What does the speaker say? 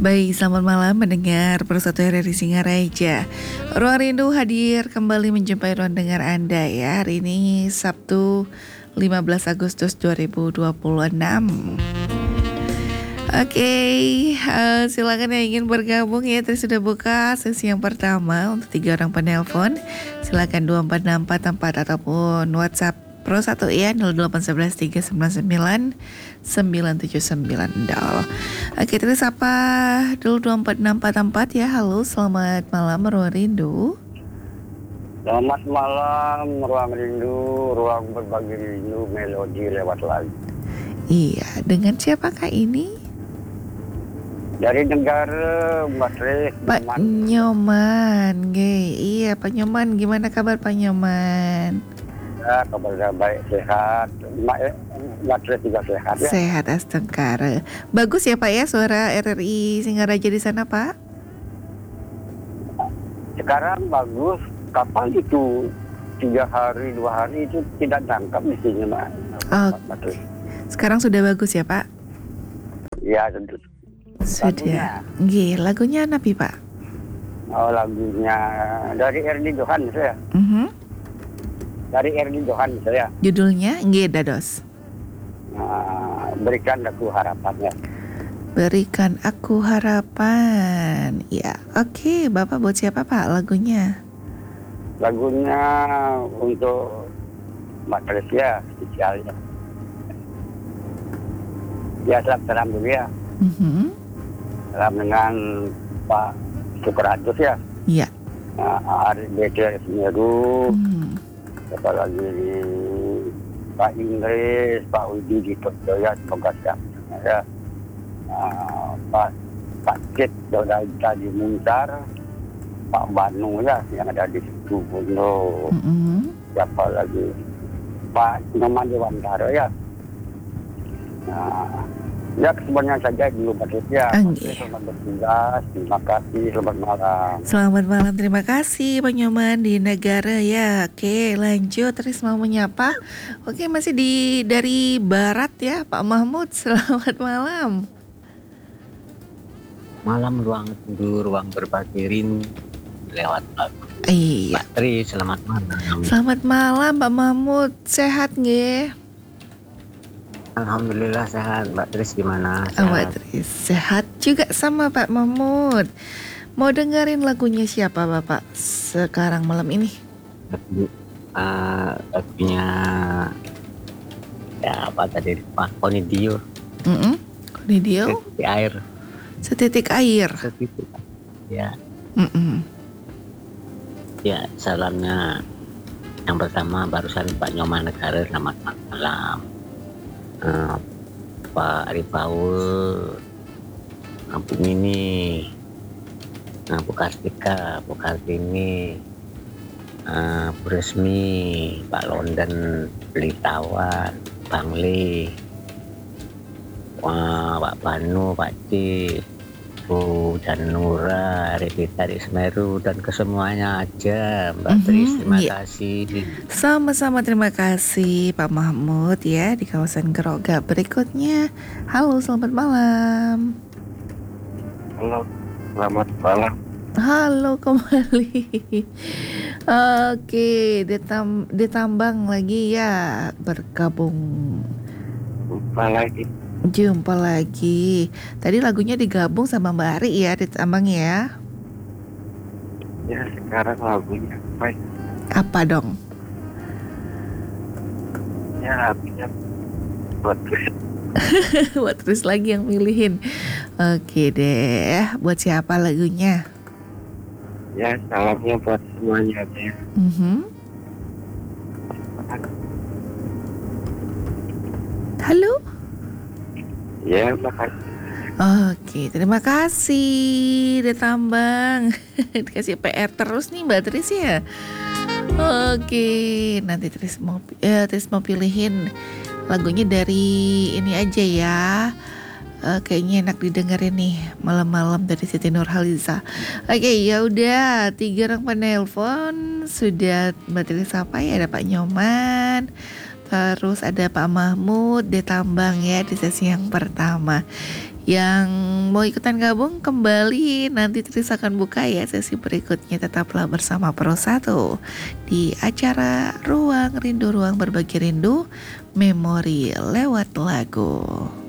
Baik, selamat malam mendengar Persatu RRI Singaraja. Ruang Rindu hadir kembali menjumpai ruang dengar Anda ya. Hari ini Sabtu 15 Agustus 2026. Oke, silakan yang ingin bergabung ya. Tadi sudah buka sesi yang pertama untuk 3 orang penelpon. Silakan 2464 ataupun WhatsApp Pro 1 ya 0811 399 979 dol. Oke, terus apa dulu 2464 ya. Halo, selamat malam Ruang Rindu. Selamat malam Ruang Rindu, ruang berbagi rindu, melodi lewat lagu. Iya, dengan siapakah ini? Dari negara Mbak Tri, Pak Nyoman. Iya, Pak Nyoman, gimana kabar Pak Nyoman? Ya, kabar baik, sehat. Mbak Tri juga sehat ya? Sehat astengkara. Bagus ya Pak ya suara RRI Singaraja di sana Pak? Sekarang bagus. Kapal itu 3 hari 2 hari itu tidak tangkap di sini Mbak. Mbak Tri. Sekarang sudah bagus ya Pak? Ya, tentu. Sudah. Nggih, lagunya apa Pak? Oh, lagunya dari Erdi Johan saya. Dari Erdi Johan saya. Judulnya nggih dados. Berikan aku harapan ya. Berikan aku harapan. Ya, oke. Bapak buat siapa Pak lagunya? Lagunya untuk Mbak Tresia spesialnya. Ya, salam dulu ya. Salam dengan Pak Sukratus ya. Iya. Ari BC Semeru. Siapa lagi Pak Inggris, Pak Udi di Perdoya, semoga sehat ya. Pak Cid Dodaita di Muncar, Pak Banu ya yang ada di situ Bondo. Siapa lagi Pak Noman Dewantara ya. Ya, semuanya saja dulu Mbak Desya. Selamat bertugas, terima kasih, selamat malam. Selamat malam, terima kasih Pak Nyoman di negara ya. Oke, lanjut terus mau menyapa. Oke, masih dari barat ya Pak Mahmud. Selamat malam. Malam ruang rindu, ruang berbagi rindu lewat lagu. Iya. Mbak Tri, selamat malam. Selamat malam Pak Mahmud. Sehat nggih? Alhamdulillah sehat. Mbak Tris gimana? Mbak Tris sehat juga sama Pak Mahmud. Mau dengerin lagunya siapa Bapak sekarang malam ini? Lagunya ya apa tadi Pak Konidio. Konidio? Setitik air. Setitik air. Setitik. Ya. Ya, salamnya yang pertama barusan Pak Nyoman Negara, selamat malam. Pak Ari Paul, Bu Mini, Bu Kartika, Bu Kartini, Bu Resmi, Pak London, Belitawan, Bang Li, Pak Banu, Pak Cip, Bu Janura, Revita di Semeru, dan kesemuanya aja Mbak Tris, terima kasih. Sama-sama, terima kasih Pak Mahmud ya di kawasan Geroga. Berikutnya, halo selamat malam. Halo, selamat malam. Halo kembali. Oke, ditambang lagi ya, bergabung. Jumpa lagi. Tadi lagunya digabung sama Mbak Ari ya, ditambang ya. Ya, sekarang lagunya apa dong? Ya, lagunya buat Tris. Buat Tris lagi yang milihin. Oke deh, buat siapa lagunya? Ya, salamnya buat semuanya ya. Halo? Ya, makasih. Oke, terima kasih ditambang. Dikasih PR terus nih Mbak Tris ya. Oke, nanti Tris mau pilihin lagunya dari ini aja ya. Kayaknya enak didengerin nih malam-malam dari Siti Nurhaliza. Oke, ya udah 3 orang penelpon sudah Mbak Tris apa ya, ada Pak Nyoman. Terus ada Pak Mahmud ditambang ya di sesi yang pertama. Yang mau ikutan gabung kembali, nanti Tris akan buka ya sesi berikutnya. Tetaplah bersama Pro 1 di acara Ruang Rindu, Ruang Berbagi Rindu, Memori lewat lagu.